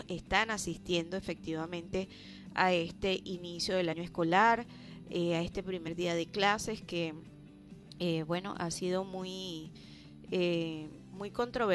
están asistiendo efectivamente a este inicio del año escolar, a este primer día de clases que, bueno, ha sido muy controversial